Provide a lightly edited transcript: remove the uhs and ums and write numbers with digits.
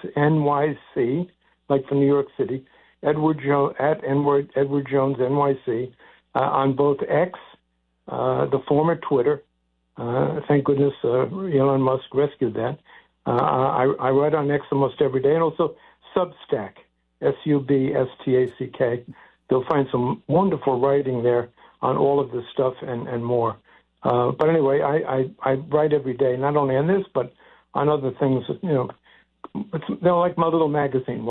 NYC, like for New York City, Edward Jones NYC, on both X, the former Twitter. Thank goodness Elon Musk rescued that. I write on X almost every day, and also Substack, Substack. They'll find some wonderful writing there on all of this stuff and more. But anyway, I write every day, not only on this, but on other things. They're like my little magazine.